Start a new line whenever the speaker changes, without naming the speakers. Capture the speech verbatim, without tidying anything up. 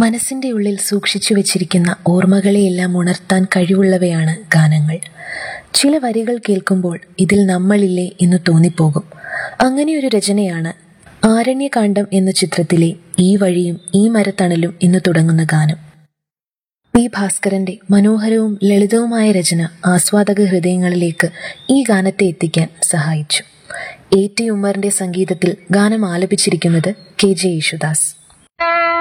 മനസ്സിന്റെ ഉള്ളിൽ സൂക്ഷിച്ചു വെച്ചിരിക്കുന്ന ഓർമ്മകളെയെല്ലാം ഉണർത്താൻ കഴിവുള്ളവയാണ് ഗാനങ്ങൾ. ചില വരികൾ കേൾക്കുമ്പോൾ ഇതിൽ നമ്മളില്ലേ എന്ന് തോന്നിപ്പോകും. അങ്ങനെയൊരു രചനയാണ് ആരണ്യകാന്ഡം എന്ന ചിത്രത്തിലെ ഈ വഴിയും ഈ മരത്തണലും എന്ന് തുടങ്ങുന്ന ഗാനം. പി ഭാസ്കരന്റെ മനോഹരവും ലളിതവുമായ രചന ആസ്വാദക ഹൃദയങ്ങളിലേക്ക് ഈ ഗാനത്തെ എത്തിക്കാൻ സഹായിച്ചു. എ ടി ഉമ്മറിന്റെ സംഗീതത്തിൽ ഗാനം ആലപിച്ചിരിക്കുന്നത് കെ ജെ യേശുദാസ്.